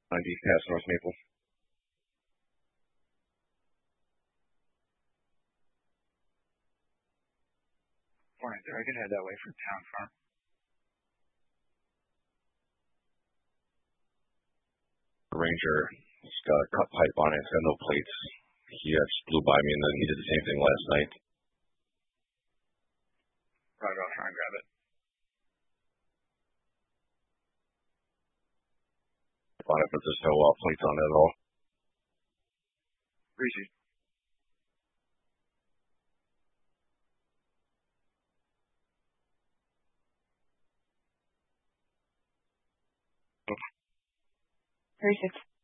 90 past North Maple. Morning, sir. I can head that way for Town Farm. The Ranger has got a cut pipe on it. It's got no plates. He just blew by me, and then he did the same thing last night. Roger, I'll try and grab it. On it, but there's no plates on it at all. Appreciate it. Very good.